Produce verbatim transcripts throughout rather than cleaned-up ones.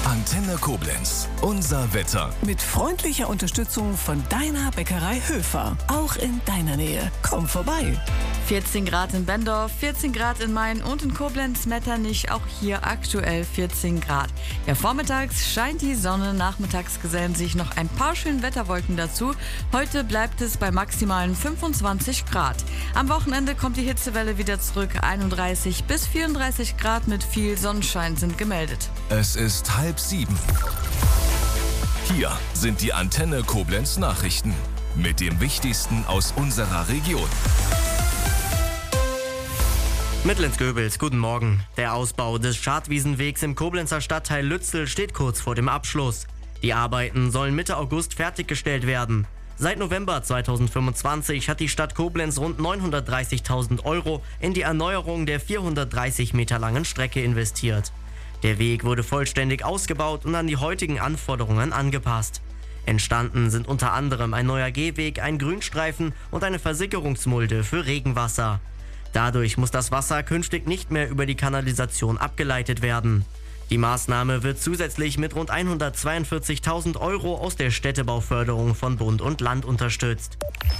Antenne Koblenz. Unser Wetter. Mit freundlicher Unterstützung von deiner Bäckerei Höfer. Auch in deiner Nähe. Komm vorbei. vierzehn Grad in Bendorf, vierzehn Grad in Main und in Koblenz-Metternich, auch hier aktuell vierzehn Grad. Ja, vormittags scheint die Sonne, nachmittags gesellen sich noch ein paar schöne Wetterwolken dazu. Heute bleibt es bei maximalen fünfundzwanzig Grad. Am Wochenende kommt die Hitzewelle wieder zurück. einunddreißig bis vierunddreißig Grad mit viel Sonnenschein sind gemeldet. Es ist halb sieben. Hier sind die Antenne Koblenz Nachrichten mit dem Wichtigsten aus unserer Region. Mittlens-Göbels, guten Morgen. Der Ausbau des Schadwiesenwegs im Koblenzer Stadtteil Lützel steht kurz vor dem Abschluss. Die Arbeiten sollen Mitte August fertiggestellt werden. Seit November zweitausendfünfundzwanzig hat die Stadt Koblenz rund neunhundertdreißigtausend Euro in die Erneuerung der vierhundertdreißig Meter langen Strecke investiert. Der Weg wurde vollständig ausgebaut und an die heutigen Anforderungen angepasst. Entstanden sind unter anderem ein neuer Gehweg, ein Grünstreifen und eine Versickerungsmulde für Regenwasser. Dadurch muss das Wasser künftig nicht mehr über die Kanalisation abgeleitet werden. Die Maßnahme wird zusätzlich mit rund hundertzweiundvierzigtausend Euro aus der Städtebauförderung von Bund und Land unterstützt.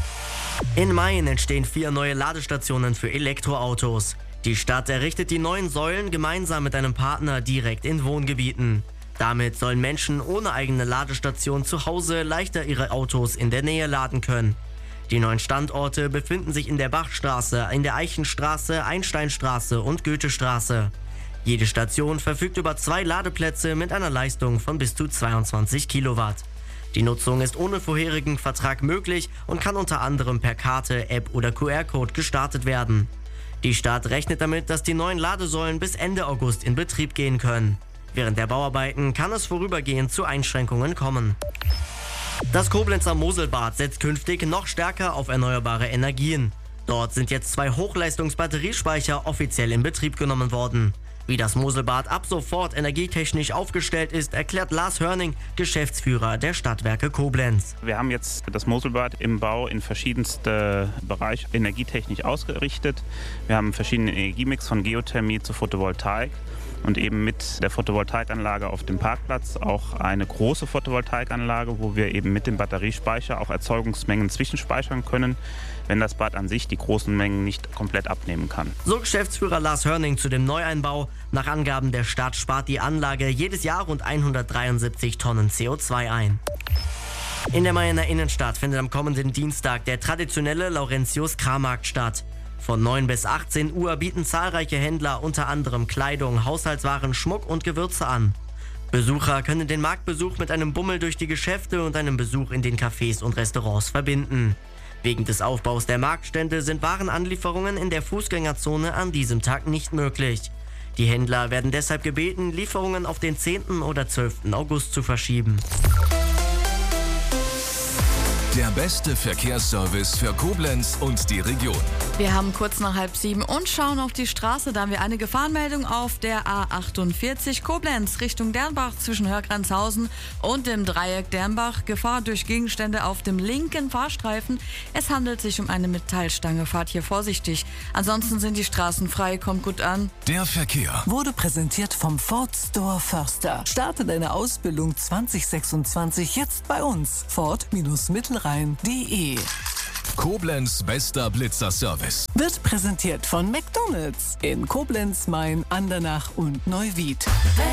In Main entstehen vier neue Ladestationen für Elektroautos. Die Stadt errichtet die neuen Säulen gemeinsam mit einem Partner direkt in Wohngebieten. Damit sollen Menschen ohne eigene Ladestation zu Hause leichter ihre Autos in der Nähe laden können. Die neuen Standorte befinden sich in der Bachstraße, in der Eichenstraße, Einsteinstraße und Goethestraße. Jede Station verfügt über zwei Ladeplätze mit einer Leistung von bis zu zweiundzwanzig Kilowatt. Die Nutzung ist ohne vorherigen Vertrag möglich und kann unter anderem per Karte, App oder Q R-Code gestartet werden. Die Stadt rechnet damit, dass die neuen Ladesäulen bis Ende August in Betrieb gehen können. Während der Bauarbeiten kann es vorübergehend zu Einschränkungen kommen. Das Koblenzer Moselbad setzt künftig noch stärker auf erneuerbare Energien. Dort sind jetzt zwei Hochleistungsbatteriespeicher offiziell in Betrieb genommen worden. Wie das Moselbad ab sofort energietechnisch aufgestellt ist, erklärt Lars Hörning, Geschäftsführer der Stadtwerke Koblenz. Wir haben jetzt das Moselbad im Bau in verschiedenste Bereiche energietechnisch ausgerichtet. Wir haben verschiedene Energiemix von Geothermie zu Photovoltaik. Und eben mit der Photovoltaikanlage auf dem Parkplatz auch eine große Photovoltaikanlage, wo wir eben mit dem Batteriespeicher auch Erzeugungsmengen zwischenspeichern können, wenn das Bad an sich die großen Mengen nicht komplett abnehmen kann. So Geschäftsführer Lars Hörning zu dem Neueinbau. Nach Angaben der Stadt spart die Anlage jedes Jahr rund hundertdreiundsiebzig Tonnen C O zwei ein. In der Mainer Innenstadt findet am kommenden Dienstag der traditionelle Laurentius-Krammarkt statt. Von neun bis achtzehn Uhr bieten zahlreiche Händler unter anderem Kleidung, Haushaltswaren, Schmuck und Gewürze an. Besucher können den Marktbesuch mit einem Bummel durch die Geschäfte und einem Besuch in den Cafés und Restaurants verbinden. Wegen des Aufbaus der Marktstände sind Warenanlieferungen in der Fußgängerzone an diesem Tag nicht möglich. Die Händler werden deshalb gebeten, Lieferungen auf den zehnten oder zwölften August zu verschieben. Der beste Verkehrsservice für Koblenz und die Region. Wir haben kurz nach halb sieben und schauen auf die Straße. Da haben wir eine Gefahrenmeldung auf der A achtundvierzig Koblenz Richtung Dernbach zwischen Hörgrenzhausen und dem Dreieck Dernbach. Gefahr durch Gegenstände auf dem linken Fahrstreifen. Es handelt sich um eine Metallstange. Fahrt hier vorsichtig. Ansonsten sind die Straßen frei. Kommt gut an. Der Verkehr Wurde präsentiert vom Ford Store Förster. Starte deine Ausbildung zwanzig sechsundzwanzig jetzt bei uns. Ford-Mittelrhein punkt de. Koblenz bester Blitzerservice. Wird präsentiert von McDonald's in Koblenz, Main, Andernach und Neuwied.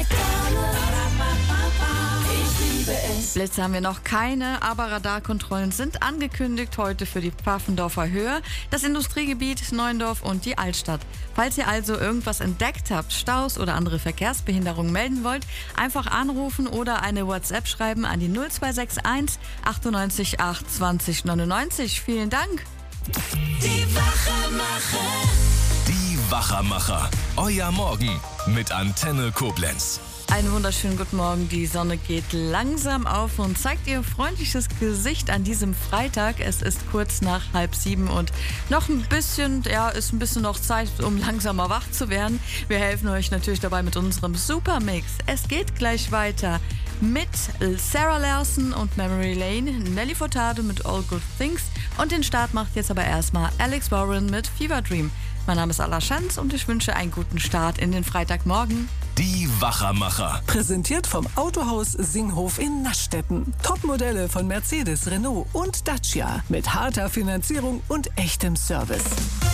Blitze haben wir noch keine, aber Radarkontrollen sind angekündigt heute für die Pfaffendorfer Höhe, das Industriegebiet Neuendorf und die Altstadt. Falls ihr also irgendwas entdeckt habt, Staus oder andere Verkehrsbehinderungen melden wollt, einfach anrufen oder eine WhatsApp schreiben an die null zwei sechs eins achtundneunzig acht zwanzig neunundneunzig. Vielen Dank. Die Wachermacher. Die Wachermacher. Euer Morgen mit Antenne Koblenz. Einen wunderschönen guten Morgen. Die Sonne geht langsam auf und zeigt ihr freundliches Gesicht an diesem Freitag. Es ist kurz nach halb sieben und noch ein bisschen, ja, ist ein bisschen noch Zeit, um langsamer wach zu werden. Wir helfen euch natürlich dabei mit unserem Supermix. Es geht gleich weiter mit Sarah Larson und Memory Lane, Nelly Furtado mit All Good Things und den Start macht jetzt aber erstmal Alex Warren mit Fever Dream. Mein Name ist Ala Schanz und ich wünsche einen guten Start in den Freitagmorgen. Die Wachermacher. Präsentiert vom Autohaus Singhof in Naschstetten. Topmodelle von Mercedes, Renault und Dacia mit harter Finanzierung und echtem Service.